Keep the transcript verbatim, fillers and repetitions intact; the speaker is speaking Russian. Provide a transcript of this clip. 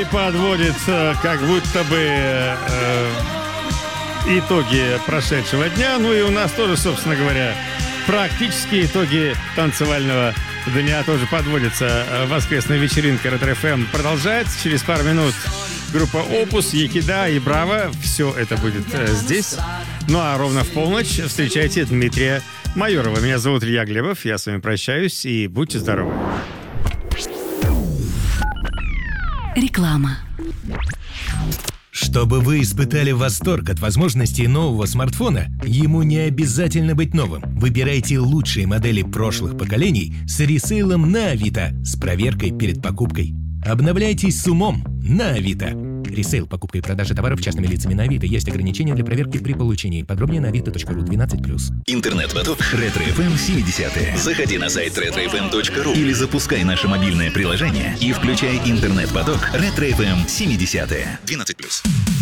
и подводит э, как будто бы э, итоги прошедшего дня. Ну и у нас тоже, собственно говоря, практически итоги танцевального дня тоже подводятся. Воскресная вечеринка Ретро-эф эм продолжается. Через пару минут группа Opus, Екида и Браво. Все это будет э, здесь. Ну а ровно в полночь встречайте Дмитрия Майорова. Меня зовут Илья Глебов. Я с вами прощаюсь и будьте здоровы. Реклама. Чтобы вы испытали восторг от возможностей нового смартфона, ему не обязательно быть новым. Выбирайте лучшие модели прошлых поколений с ресейлом на Авито с проверкой перед покупкой. Обновляйтесь с умом на Авито. Ресейл, покупка и продажа товаров частными лицами на Авито. Есть ограничения для проверки при получении. Подробнее на авито точка ру двенадцать плюс. Интернет-поток Ретро-эф эм семидесятые. Заходи на сайт ретро эф эм точка ру или запускай наше мобильное приложение и включай интернет-поток Ретро-эф эм семидесятые. двенадцать плюс.